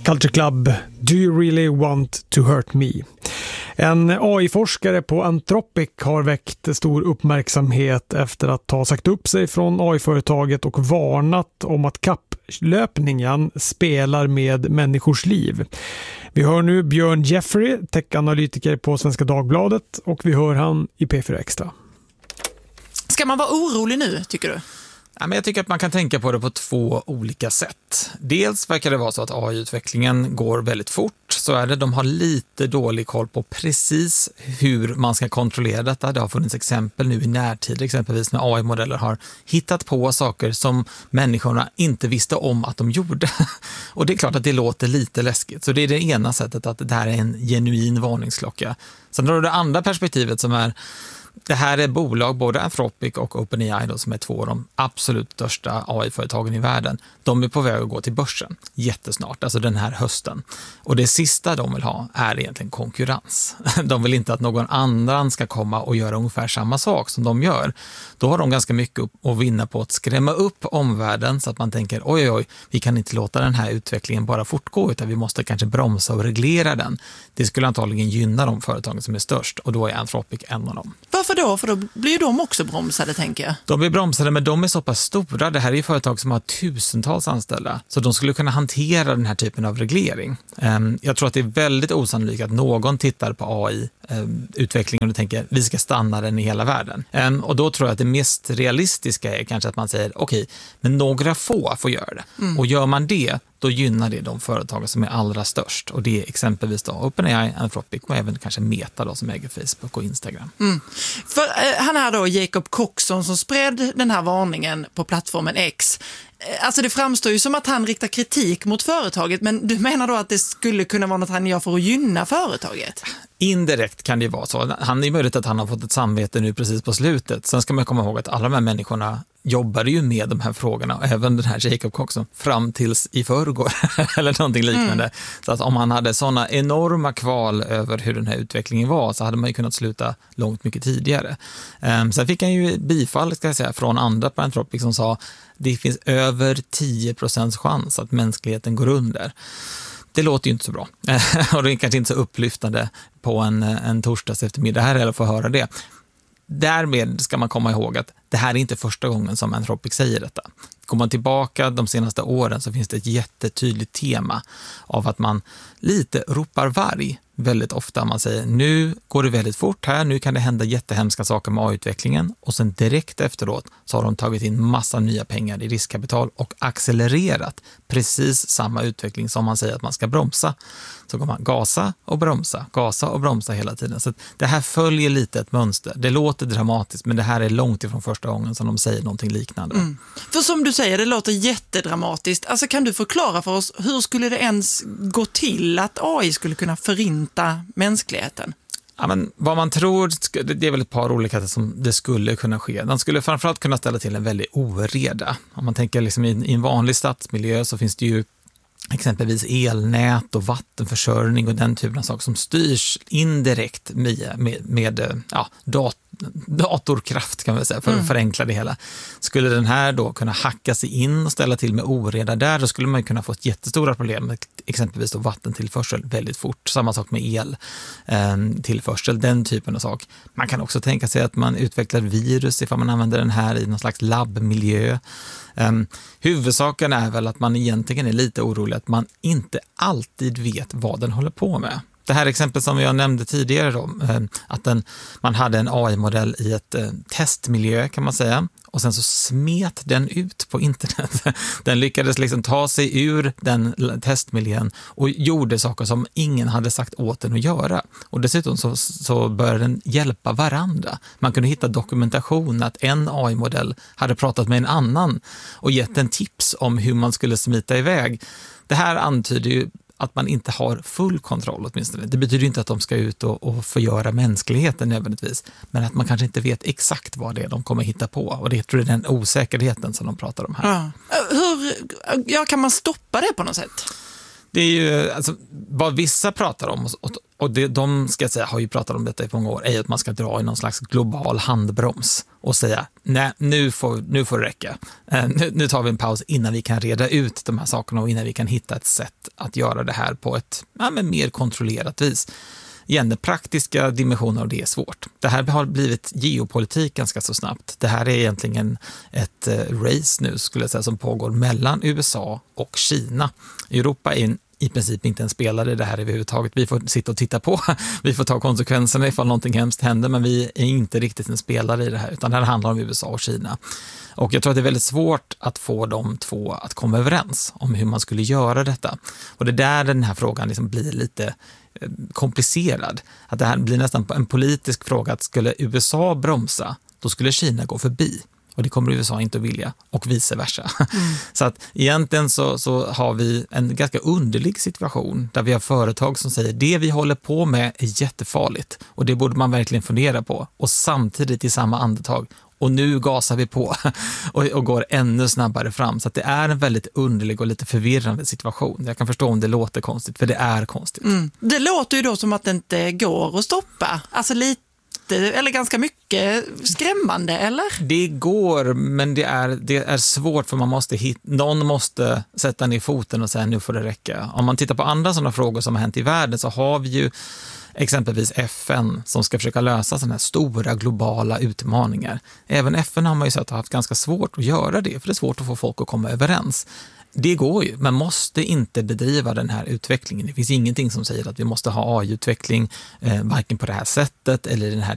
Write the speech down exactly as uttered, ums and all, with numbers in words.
Culture Club, Do You Really Want to Hurt Me? En A I-forskare på Anthropic har väckt stor uppmärksamhet efter att ha sagt upp sig från A I-företaget och varnat om att kapplöpningen spelar med människors liv. Vi hör nu Björn Jeffrey, tech-analytiker på Svenska Dagbladet, och vi hör han i P fyra Extra. Ska man vara orolig nu, tycker du? Ja, men jag tycker att man kan tänka på det på två olika sätt. Dels verkar det vara så att A I-utvecklingen går väldigt fort. Så är det, de har lite dålig koll på precis hur man ska kontrollera detta. Det har funnits exempel nu i närtid, exempelvis när A I-modeller har hittat på saker som människorna inte visste om att de gjorde. Och det är klart att det låter lite läskigt. Så det är det ena sättet, att det här är en genuin varningsklocka. Sen har du det andra perspektivet som är: det här är bolag, både Anthropic och OpenAI då, som är två av de absolut största A I-företagen i världen. De är på väg att gå till börsen jättesnart, alltså den här hösten. Och det sista de vill ha är egentligen konkurrens. De vill inte att någon annan ska komma och göra ungefär samma sak som de gör. Då har de ganska mycket att vinna på att skrämma upp omvärlden så att man tänker, oj oj, vi kan inte låta den här utvecklingen bara fortgå, utan vi måste kanske bromsa och reglera den. Det skulle antagligen gynna de företagen som är störst, och då är Anthropic en av dem. Varför då? För då blir ju de också bromsade, tänker jag. De blir bromsade, men de är så pass stora. Det här är ju företag som har tusentals anställda. Så de skulle kunna hantera den här typen av reglering. Jag tror att det är väldigt osannolikt att någon tittar på A I-utvecklingen och tänker, vi ska stanna den i hela världen. Och då tror jag att det mest realistiska är kanske att man säger, okej, okay, men några få får göra det. Mm. Och gör man det, då gynnar det de företag som är allra störst. Och det är exempelvis då OpenAI, Anthropic och även kanske Meta då, som äger Facebook och Instagram. Mm. För eh, han är då Jacob Coxon som spred den här varningen på plattformen X. Eh, alltså det framstår ju som att han riktar kritik mot företaget, men du menar då att det skulle kunna vara något han gör för att gynna företaget? Indirekt kan det vara så. Han är möjligt att han har fått ett samvete nu precis på slutet. Sen ska man komma ihåg att alla de här människorna jobbade ju med de här frågorna, och även den här Jacob Coxon, fram tills i förrgår eller någonting liknande. Mm. Så att om han hade sådana enorma kval över hur den här utvecklingen var, så hade man ju kunnat sluta långt mycket tidigare. Um, sen fick han ju bifall, ska jag säga, från andra på Anthropic som sa det finns över tio procents chans att mänskligheten går under. Det låter ju inte så bra. Och det är kanske inte så upplyftande på en, en torsdags eftermiddag här eller få höra det. Därmed ska man komma ihåg att det här är inte första gången som Anthropic säger detta. Går man tillbaka de senaste åren så finns det ett jättetydligt tema av att man lite ropar varg väldigt ofta. Man säger, nu går det väldigt fort här, nu kan det hända jättehemska saker med A I-utvecklingen, och sen direkt efteråt så har de tagit in massa nya pengar i riskkapital och accelererat precis samma utveckling som man säger att man ska bromsa. Så går man gasa och bromsa, gasa och bromsa hela tiden. Så det här följer lite ett mönster. Det låter dramatiskt, men det här är långt ifrån första gången som de säger någonting liknande. Mm. För som du säger, det låter jättedramatiskt. Alltså kan du förklara för oss, hur skulle det ens gå till att A I skulle kunna förinta mänskligheten? Ja, men vad man tror, det är väl ett par olika sätt som det skulle kunna ske. Den skulle framförallt kunna ställa till en väldigt oreda. Om man tänker liksom i en vanlig stadsmiljö så finns det ju exempelvis elnät och vattenförsörjning och den typen av saker som styrs indirekt med, med, med ja, dat, datorkraft, kan man säga, för att mm. förenkla det hela. Skulle den här då kunna hacka sig in och ställa till med oreda där, då skulle man kunna få ett jättestora problem med exempelvis då vattentillförsel väldigt fort. Samma sak med el eh, tillförsel, den typen av sak. Man kan också tänka sig att man utvecklar virus ifall man använder den här i någon slags labbmiljö. Um, huvudsaken är väl att man egentligen är lite orolig att man inte alltid vet vad den håller på med. Det här exempel som jag nämnde tidigare då, att den, man hade en A I-modell i ett eh, testmiljö, kan man säga, och sen så smet den ut på internet. Den lyckades liksom ta sig ur den testmiljön och gjorde saker som ingen hade sagt åt den att göra. Och dessutom så, så började den hjälpa varandra. Man kunde hitta dokumentation att en A I-modell hade pratat med en annan och gett en tips om hur man skulle smita iväg. Det här antyder ju att man inte har full kontroll åtminstone. Det betyder inte att de ska ut och, och förgöra mänskligheten nödvändigtvis, men att man kanske inte vet exakt vad det är de kommer hitta på. Och det tror jag är den osäkerheten som de pratar om här. Ja. Hur ja, kan man stoppa det på något sätt? Det är ju, alltså, vad vissa pratar om, och det, de ska jag säga, har ju pratat om detta i många år, är att man ska dra i någon slags global handbroms och säga, nej, nu får, nu får det räcka. Eh, nu, nu tar vi en paus innan vi kan reda ut de här sakerna och innan vi kan hitta ett sätt att göra det här på ett ja, men mer kontrollerat vis. Igen, den praktiska dimensionen av det är svårt. Det här har blivit geopolitik ganska så snabbt. Det här är egentligen ett eh, race nu, skulle jag säga, som pågår mellan U S A och Kina. Europa är en i princip inte en spelare i det här överhuvudtaget. Vi får sitta och titta på. Vi får ta konsekvenserna ifall någonting hemskt händer, men vi är inte riktigt en spelare i det här, utan det här handlar om U S A och Kina. Och jag tror att det är väldigt svårt att få de två att komma överens om hur man skulle göra detta. Och det är där den här frågan liksom blir lite komplicerad. Att det här blir nästan en politisk fråga, att skulle U S A bromsa, då skulle Kina gå förbi. Och det kommer U S A inte att vilja, och vice versa. Mm. Så att egentligen så, så har vi en ganska underlig situation där vi har företag som säger det vi håller på med är jättefarligt och det borde man verkligen fundera på. Och samtidigt i samma andetag, och nu gasar vi på och, och går ännu snabbare fram. Så att det är en väldigt underlig och lite förvirrande situation. Jag kan förstå om det låter konstigt, för det är konstigt. Mm. Det låter ju då som att det inte går att stoppa. Alltså lite eller ganska mycket skrämmande, eller? Det går, men det är, det är svårt, för man måste hit, någon måste sätta ner foten och säga nu får det räcka. Om man tittar på andra sådana frågor som har hänt i världen, så har vi ju exempelvis F N som ska försöka lösa sådana här stora globala utmaningar. Även F N har man ju sett har haft ganska svårt att göra det, för det är svårt att få folk att komma överens. Det går ju, men måste inte bedriva den här utvecklingen. Det finns ingenting som säger att vi måste ha A I-utveckling eh, varken på det här sättet eller i den här